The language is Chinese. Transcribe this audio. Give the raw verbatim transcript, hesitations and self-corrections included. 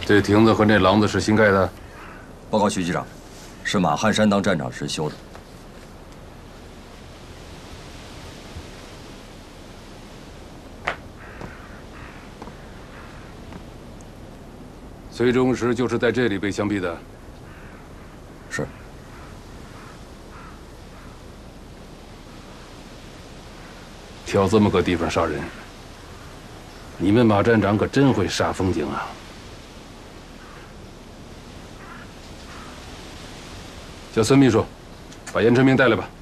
这亭子和那廊子是新盖的？ 报告徐局长，是马汉山当站长时修的。 崔中石就是在这里被枪毙的。 是。 挑这么个地方杀人，你们马站长可真会煞风景啊！叫孙秘书，把严春明带来吧。